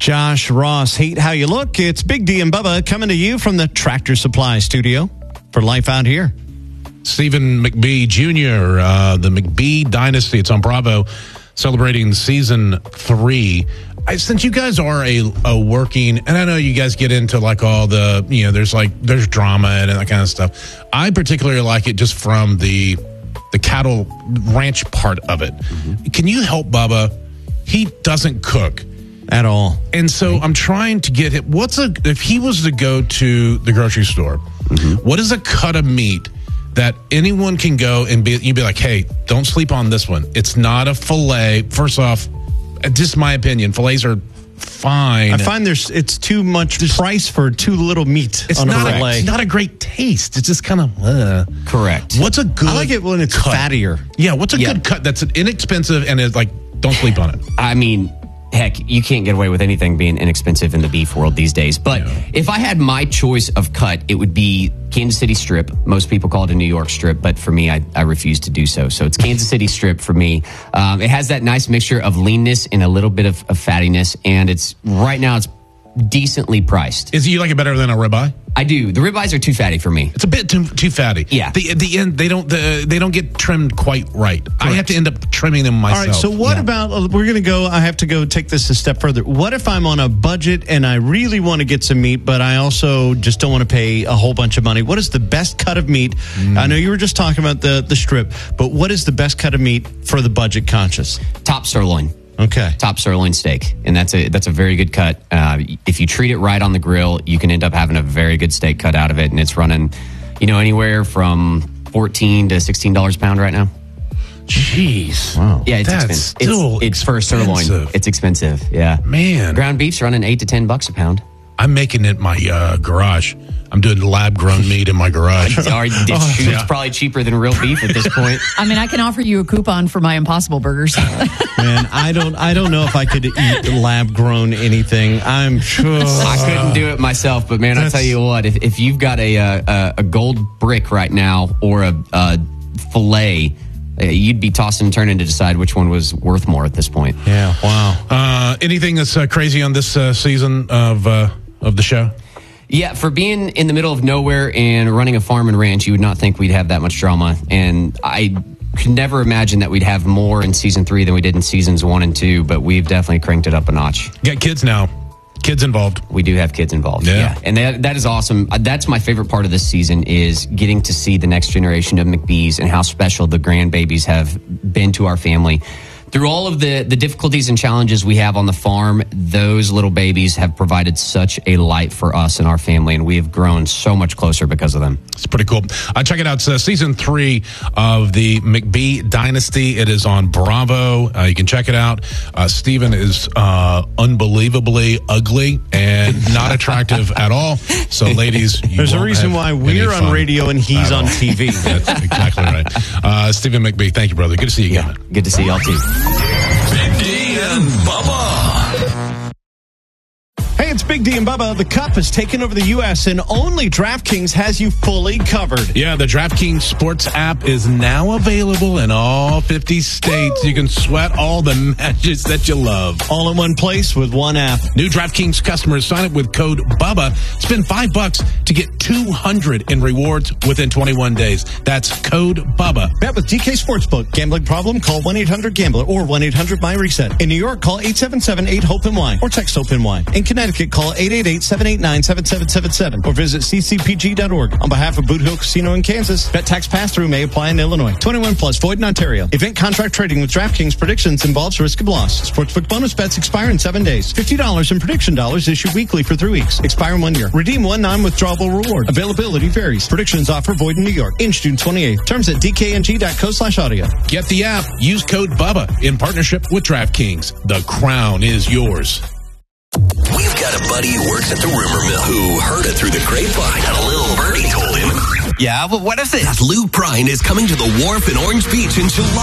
Josh Ross, hate how you look. It's Big D and Bubba coming to you from the Tractor Supply Studio for Life Out Here. Stephen McBee Jr., the McBee Dynasty. It's on Bravo, celebrating season 3. Since you guys are a working, and I know you guys get into like all the, there's drama and that kind of stuff. I particularly like it just from the cattle ranch part of it. Mm-hmm. Can you help Bubba? He doesn't cook at all. And so I'm trying to get him, if he was to go to the grocery store, mm-hmm. what is a cut of meat that anyone can go and you'd be like, hey, don't sleep on this one. It's not a filet. First off, just my opinion, fillets are fine. I find it's too much price for too little meat on a fillet. It's not a great taste. It's just kind of correct. What's a good? I like it when it's fattier. Yeah, what's a good cut that's inexpensive and is like, don't sleep on it. I mean, heck, you can't get away with anything being inexpensive in the beef world these days. But if I had my choice of cut, it would be Kansas City strip. Most people call it a New York strip, but for me, I refuse to do so. So it's Kansas City strip for me. It has that nice mixture of leanness and a little bit of fattiness, and right now it's decently priced. Is you like it better than a ribeye? I do. The ribeyes are too fatty for me. It's a bit too fatty. Yeah. At the end, they don't get trimmed quite right. Correct. I have to end up trimming them myself. All right. So what about? We're going to go. I have to go take this a step further. What if I'm on a budget and I really want to get some meat, but I also just don't want to pay a whole bunch of money? What is the best cut of meat? I know you were just talking about the strip, but what is the best cut of meat for the budget conscious? Top sirloin. Okay. Top sirloin steak. And that's a very good cut. If you treat it right on the grill, you can end up having a very good steak cut out of it. And it's running, anywhere from $14 to $16 a pound right now. Jeez. Wow. Yeah, it's expensive. It's for sirloin. It's expensive. Yeah. Man. Ground beef's running $8 to $10 a pound. I'm making it in my garage. I'm doing lab-grown meat in my garage. It's probably cheaper than real beef at this point. I mean, I can offer you a coupon for my Impossible Burgers. Man, I don't know if I could eat lab-grown anything. I'm sure I couldn't do it myself, but man, I tell you what, if you've got a gold brick right now or a fillet, you'd be tossing and turning to decide which one was worth more at this point. Yeah, wow. Anything that's crazy on this season of the show? Yeah, for being in the middle of nowhere and running a farm and ranch, you would not think we'd have that much drama. And I could never imagine that we'd have more in season 3 than we did in seasons 1 and 2, but we've definitely cranked it up a notch. Got kids now. Kids involved. We do have kids involved. Yeah. And that is awesome. That's my favorite part of this season is getting to see the next generation of McBees and how special the grandbabies have been to our family. Through all of the difficulties and challenges we have on the farm, those little babies have provided such a light for us and our family, and we have grown so much closer because of them. It's pretty cool. Check it out. It's season 3 of the McBee Dynasty. It is on Bravo. You can check it out. Stephen is unbelievably ugly and not attractive at all. So, ladies, there's a reason why we're on radio and he's on TV. That's exactly right. Stephen McBee, thank you, brother. Good to see you again. Yeah, good to see y'all, too. Big D and Bubba. Hey, it's Big D and Bubba. The Cup has taken over the U.S. and only DraftKings has you fully covered. Yeah, the DraftKings Sports app is now available in all 50 states. Woo! You can sweat all the matches that you love. All in one place with one app. New DraftKings customers sign up with code BUBBA. Spend $5 to get $200 in rewards within 21 days. That's code BUBBA. Bet with DK Sportsbook. Gambling problem? Call 1-800-GAMBLER or 1-800-MY-RESET. In New York, call 877-8-HOPE-NY or text HOPE-NY. In Connecticut, call 888-789-7777 or visit ccpg.org. On behalf of Boot Hill Casino in Kansas, bet tax pass-through may apply in Illinois. 21 plus, void in Ontario. Event contract trading with DraftKings predictions involves risk of loss. Sportsbook bonus bets expire in 7 days. $50 in prediction dollars issued weekly for 3 weeks. Expire in 1 year. Redeem one non-withdrawable reward. Availability varies. Predictions offer void in New York. In June 28th. Terms at dkng.co/audio. Get the app. Use code BUBBA in partnership with DraftKings. The crown is yours. We've got a buddy who works at the rumor mill who heard it through the grapevine and a little birdie told him. Yeah, but what if it? That Lou Prine is coming to the Wharf in Orange Beach in July.